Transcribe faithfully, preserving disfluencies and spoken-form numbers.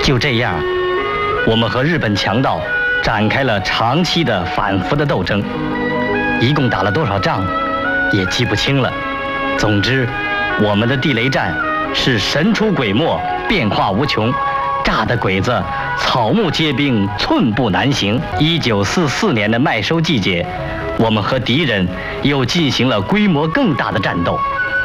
就这样，我们和日本强盗展开了长期的反复的斗争，一共打了多少仗，也记不清了。总之，我们的地雷战是神出鬼没，变化无穷，炸的鬼子草木皆兵，寸步难行。一九四四年的麦收季节，我们和敌人又进行了规模更大的战斗。